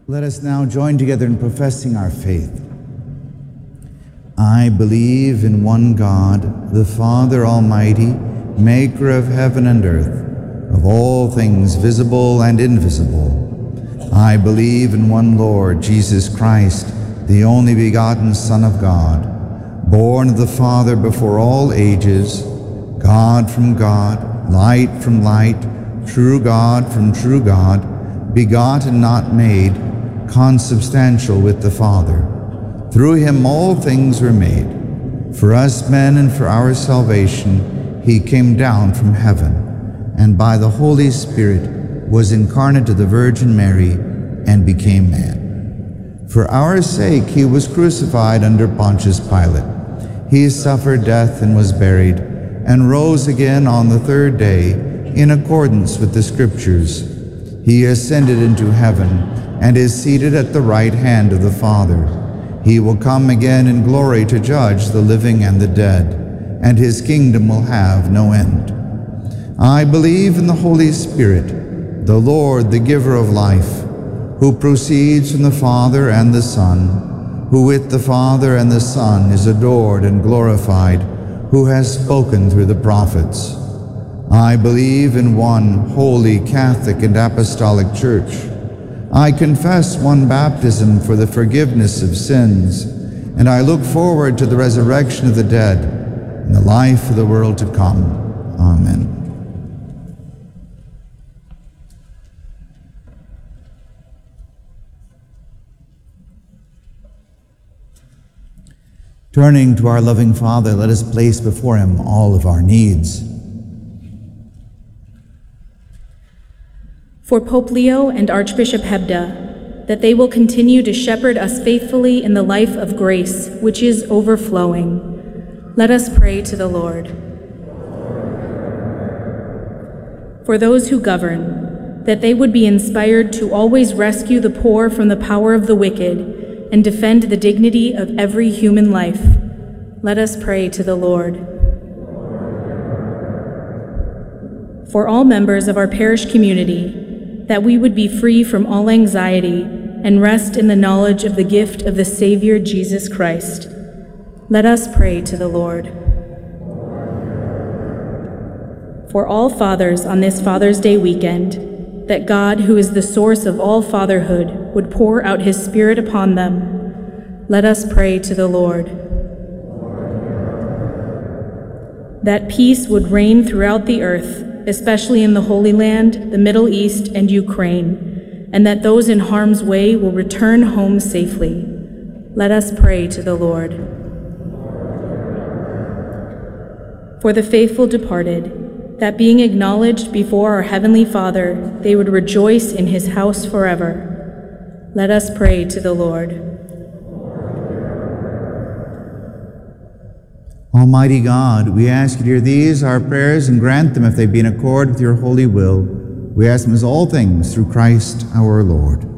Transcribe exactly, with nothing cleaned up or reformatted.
Let us now join together in professing our faith. I believe in one God, the Father Almighty, maker of heaven and earth, of all things visible and invisible. I believe in one Lord, Jesus Christ, the only begotten Son of God, born of the Father before all ages, God from God, light from light, true God from true God, begotten, not made, consubstantial with the Father. Through him all things were made. For us men and for our salvation, he came down from heaven, and by the Holy Spirit was incarnate of the Virgin Mary and became man. For our sake he was crucified under Pontius Pilate. He suffered death and was buried, and rose again on the third day in accordance with the Scriptures. He ascended into heaven and is seated at the right hand of the Father. He will come again in glory to judge the living and the dead, and his kingdom will have no end. I believe in the Holy Spirit, the Lord, the giver of life, who proceeds from the Father and the Son, who with the Father and the Son is adored and glorified, who has spoken through the prophets. I believe in one holy, Catholic, and Apostolic Church. I confess one baptism for the forgiveness of sins, and I look forward to the resurrection of the dead and the life of the world to come. Amen. Turning to our loving Father, let us place before him all of our needs. For Pope Leo and Archbishop Hebda, that they will continue to shepherd us faithfully in the life of grace, which is overflowing. Let us pray to the Lord. For those who govern, that they would be inspired to always rescue the poor from the power of the wicked and defend the dignity of every human life. Let us pray to the Lord. For all members of our parish community, that we would be free from all anxiety and rest in the knowledge of the gift of the Savior Jesus Christ. Let us pray to the Lord. For all fathers on this Father's Day weekend, that God, who is the source of all fatherhood, would pour out his Spirit upon them. Let us pray to the Lord. That peace would reign throughout the earth, especially in the Holy Land, the Middle East, and Ukraine, and that those in harm's way will return home safely. Let us pray to the Lord. For the faithful departed, that being acknowledged before our Heavenly Father, they would rejoice in his house forever. Let us pray to the Lord. Almighty God, we ask you to hear these, our prayers, and grant them if they be in accord with your holy will. We ask them as all things through Christ our Lord.